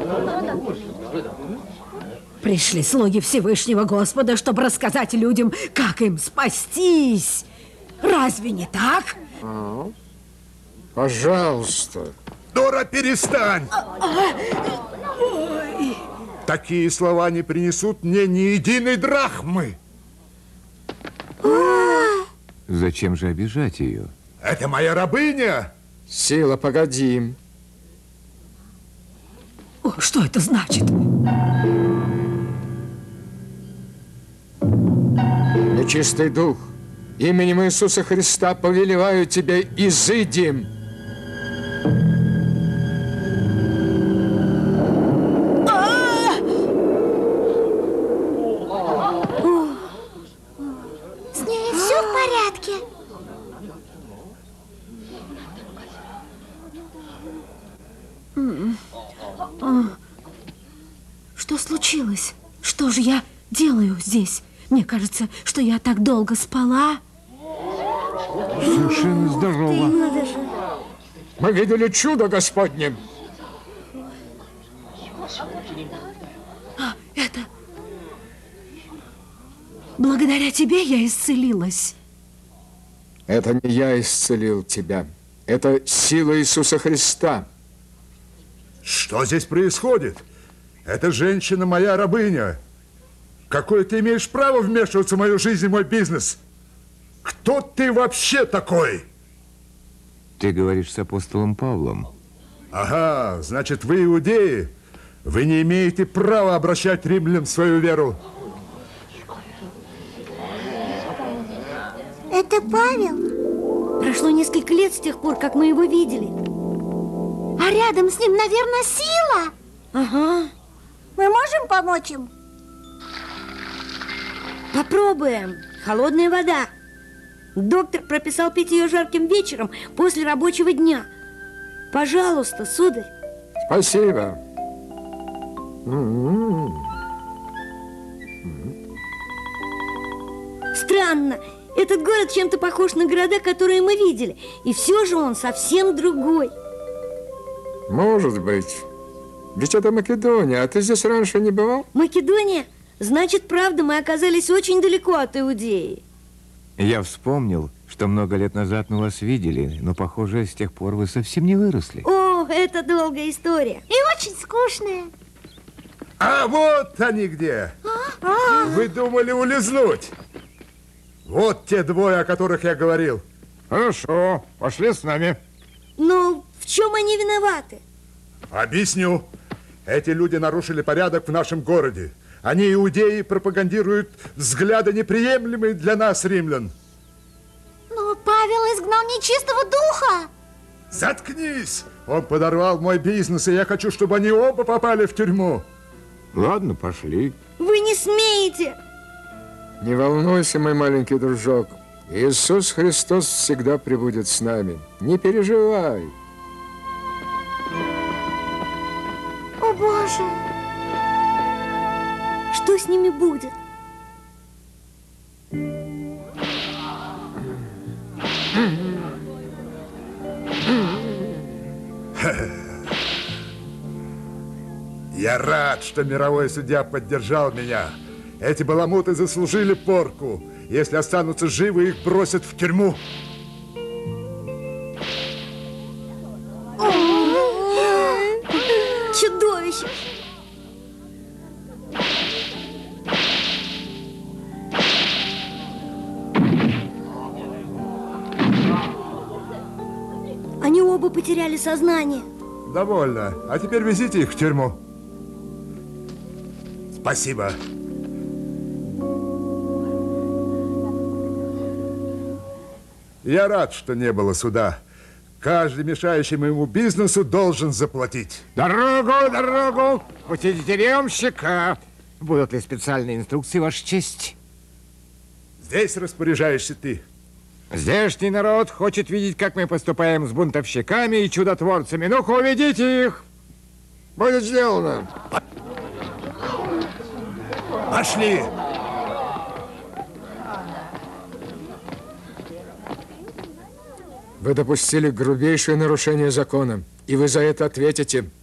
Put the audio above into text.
Пришли слуги Всевышнего Господа, чтобы рассказать людям, как им спастись. Разве не так? Пожалуйста. Дора, перестань! Такие слова не принесут мне ни единой драхмы. Зачем же обижать ее? Это моя рабыня. Сила, погоди. О, что это значит? Нечистый дух, именем Иисуса Христа повелеваю тебе, изыди. С ней все в порядке. Что случилось? Что же я делаю здесь? Мне кажется, что я так долго спала. Совершенно здорово. Мы видели чудо Господне. Это... Благодаря тебе я исцелилась. Это не я исцелил тебя. Это сила Иисуса Христа. Что здесь происходит? Эта женщина моя рабыня. Какое ты имеешь право вмешиваться в мою жизнь и мой бизнес? Кто ты вообще такой? Ты говоришь с апостолом Павлом. Ага, значит, вы иудеи. Вы не имеете права обращать римлянам свою веру. Это Павел. Прошло несколько лет с тех пор, как мы его видели. А рядом с ним, наверное, сила. Ага. Мы можем помочь им? Попробуем. Холодная вода. Доктор прописал пить ее жарким вечером после рабочего дня. Пожалуйста, сударь. Спасибо. Странно. Этот город чем-то похож на города, которые мы видели. И все же он совсем другой. Может быть. Ведь это Македония, а ты здесь раньше не бывал? Македония? Значит, правда, мы оказались очень далеко от Иудеи. Я вспомнил, что много лет назад мы вас видели, но, похоже, с тех пор вы совсем не выросли. О, это долгая история. И очень скучная. А вот они где. Вы думали улизнуть? Вот те двое, о которых я говорил. Хорошо, пошли с нами. Но в чем они виноваты? Объясню. Эти люди нарушили порядок в нашем городе. Они, иудеи, пропагандируют взгляды, неприемлемые для нас, римлян. Но Павел изгнал нечистого духа. Заткнись! Он подорвал мой бизнес, и я хочу, чтобы они оба попали в тюрьму. Ладно, пошли. Вы не смеете! Не волнуйся, мой маленький дружок. Иисус Христос всегда пребудет с нами. Не переживай. О, Боже! Что с ними будет? Я рад, что мировой судья поддержал меня. Эти баламуты заслужили порку. Если останутся живы, их бросят в тюрьму. Чудовище! Они оба потеряли сознание. Довольно. А теперь везите их в тюрьму. Спасибо. Я рад, что не было суда. Каждый, мешающий моему бизнесу, должен заплатить. Дорогу, дорогу! Пустите тюремщика! Будут ли специальные инструкции, Ваша честь? Здесь распоряжаешься ты. Здешний народ хочет видеть, как мы поступаем с бунтовщиками и чудотворцами. Ну-ка, уведите их! Будет сделано. Пошли! Вы допустили грубейшее нарушение закона, и вы за это ответите.